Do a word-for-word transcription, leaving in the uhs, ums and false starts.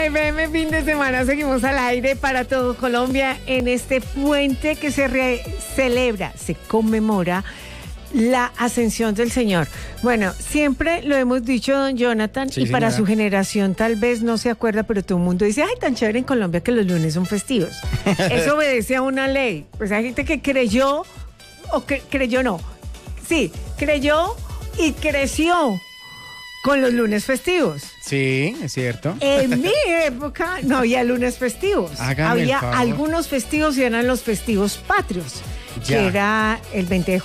F M, fin de semana, seguimos al aire para todo Colombia en este puente que se re- celebra, se conmemora la ascensión del Señor. Bueno, siempre lo hemos dicho, don Jonathan, Sí, y para señora. su generación tal vez no se acuerda, pero todo el mundo dice, ay, tan chévere en Colombia que los lunes son festivos. Eso obedece a una ley. Pues hay gente que creyó, o que creyó no, sí, creyó y creció con los lunes festivos. Sí, es cierto. En mi época no había lunes festivos. Hágame el había favor. algunos festivos y eran los festivos patrios, Ya. que era el veinte de